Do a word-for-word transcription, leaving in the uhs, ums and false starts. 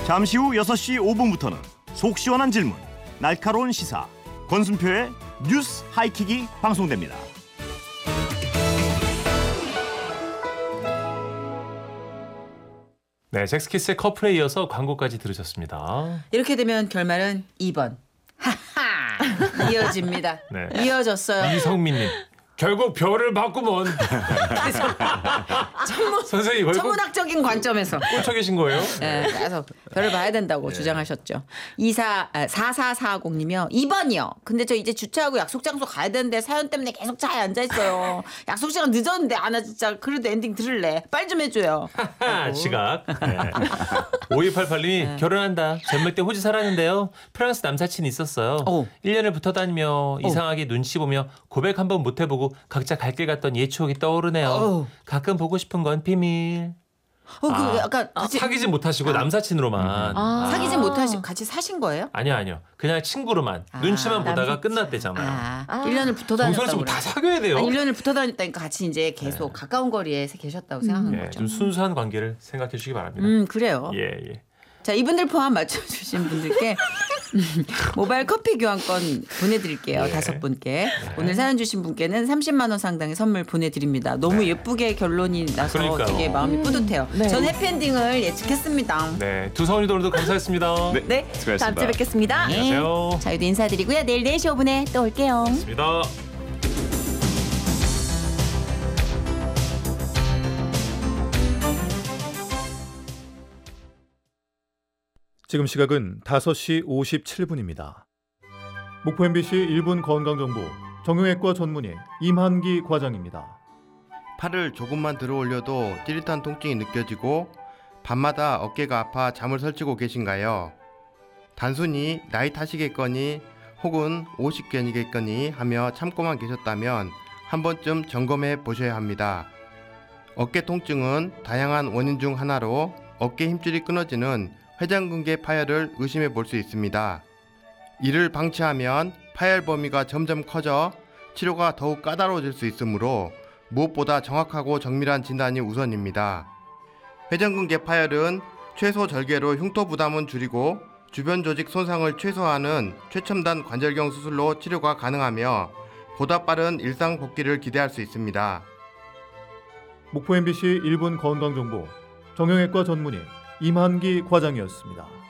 잠시 후 여섯 시 오 분부터는 속 시원한 질문, 날카로운 시사, 권순표의 뉴스 하이킥이 방송됩니다. 네, 잭스키스의 커플에 이어서 광고까지 들으셨습니다. 이렇게 되면 결말은 이 번. 하하! 이어집니다. 네. 이어졌어요. 이성민님. 결국 별을 바꾸면 천문, 선생님 결국 천문학적인 관점에서 꽂혀 계신 거예요? 네, 그래서 별을 봐야 된다고 네. 주장하셨죠. 이사 아, 사사사공님이요. 이 번이요. 근데 저 이제 주차하고 약속 장소 가야 되는데 사연 때문에 계속 차에 앉아 있어요. 약속 시간 늦었는데 아 나 진짜 그래도 엔딩 들을래. 빨리 좀 해줘요. 시각. 네. 오이팔팔님이 네. 결혼한다. 젊을 때 호주 살았는데요. 프랑스 남사친이 있었어요. 오. 일 년을 붙어 다니며 이상하게 눈치 보며 고백 한번 못 해보고 각자 갈 길 갔던 옛 추억이 떠오르네요. 오. 가끔 보고 싶은 건 비밀. 어, 그 아, 약간 같이 사귀진 못하시고 아. 남사친으로만. 아. 사귀진 못하시고 같이 사신 거예요? 아니요, 아니요. 그냥 친구로만 아. 눈치만 보다가 남사친. 끝났대잖아요. 아. 아. 일 년을 붙어 다녔다고. 다 사귀어야 돼요. 아니, 일 년을 붙어 다녔다니까 같이 이제 계속 네. 가까운 거리에 계셨다고 음. 생각하는 네, 거죠. 좀 순수한 관계를 생각해 주시기 바랍니다. 음, 그래요. 예, 예. 자, 이분들 포함 맞춰주신 분들께 모바일 커피 교환권 보내드릴게요. 다섯 네. 분께. 네. 오늘 사연 주신 분께는 삼십만 원 상당의 선물 보내드립니다. 너무 네. 예쁘게 결론이 나서 그러니까요. 되게 마음이 음. 뿌듯해요. 네. 전 해피엔딩을 예측했습니다. 네, 두 성훈이도 오늘도 감사했습니다. 네, 네. 수고하셨습니다. 다음 주에 뵙겠습니다. 네. 안녕하세요. 저희도 인사드리고요. 내일 네 시 오 분에 또 올게요. 고맙습니다. 지금 시각은 다섯 시 오십칠 분입니다. 목포 엠비씨 일 분 건강정보 정형외과 전문의 임한기 과장입니다. 팔을 조금만 들어 올려도 찌릿한 통증이 느껴지고 밤마다 어깨가 아파 잠을 설치고 계신가요? 단순히 나이 탓이겠거니 혹은 오십견이겠거니 하며 참고만 계셨다면 한 번쯤 점검해 보셔야 합니다. 어깨 통증은 다양한 원인 중 하나로 어깨 힘줄이 끊어지는 회전근개 파열을 의심해 볼 수 있습니다. 이를 방치하면 파열 범위가 점점 커져 치료가 더욱 까다로워질 수 있으므로 무엇보다 정확하고 정밀한 진단이 우선입니다. 회전근개 파열은 최소 절개로 흉터 부담은 줄이고 주변 조직 손상을 최소화하는 최첨단 관절경 수술로 치료가 가능하며 보다 빠른 일상 복귀를 기대할 수 있습니다. 목포 엠비씨 일 분 건강정보 정형외과 전문의 임한기 과장이었습니다.